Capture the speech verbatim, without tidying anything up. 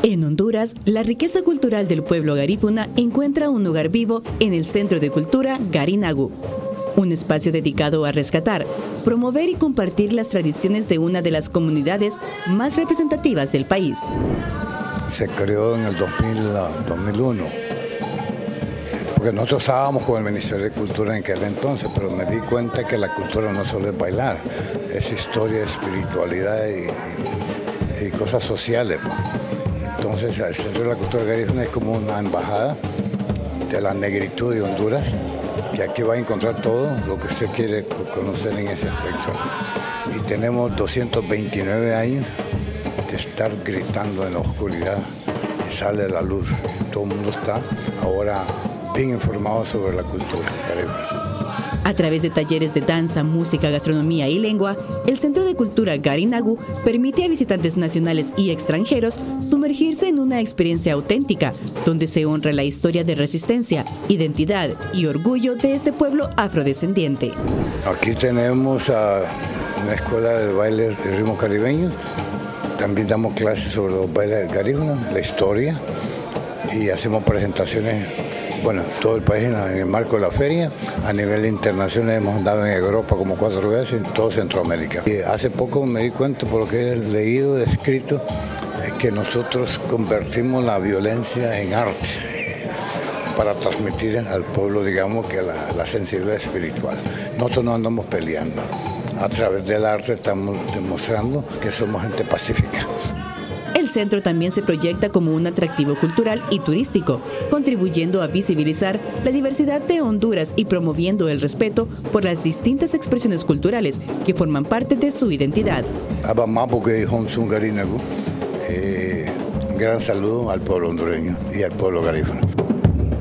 En Honduras, la riqueza cultural del pueblo garífuna encuentra un lugar vivo en el Centro de Cultura Garinagu, un espacio dedicado a rescatar, promover y compartir las tradiciones de una de las comunidades más representativas del país. Se creó en el dos mil uno, porque nosotros estábamos con el Ministerio de Cultura en aquel entonces, pero me di cuenta que la cultura no solo es bailar, es historia, espiritualidad y, y cosas sociales. Entonces el Centro de la Cultura Garífuna es como una embajada de la negritud de Honduras, y aquí va a encontrar todo lo que usted quiere conocer en ese aspecto. Y tenemos doscientos veintinueve años de estar gritando en la oscuridad y sale la luz. Y todo el mundo está ahora bien informado sobre la cultura garífuna. A través de talleres de danza, música, gastronomía y lengua, el Centro de Cultura Garinagu permite a visitantes nacionales y extranjeros sumergirse en una experiencia auténtica, donde se honra la historia de resistencia, identidad y orgullo de este pueblo afrodescendiente. Aquí tenemos a una escuela de bailes de ritmo caribeño. También damos clases sobre los bailes garífunas, la historia, y hacemos presentaciones. Bueno, todo el país en el marco de la feria. A nivel internacional hemos andado en Europa como cuatro veces, en todo Centroamérica. Y hace poco me di cuenta, por lo que he leído, escrito, es que nosotros convertimos la violencia en arte para transmitir al pueblo, digamos, que la, la sensibilidad espiritual. Nosotros no andamos peleando. A través del arte estamos demostrando que somos gente pacífica. El centro también se proyecta como un atractivo cultural y turístico, contribuyendo a visibilizar la diversidad de Honduras y promoviendo el respeto por las distintas expresiones culturales que forman parte de su identidad. Un gran saludo al pueblo hondureño y al pueblo garífuna.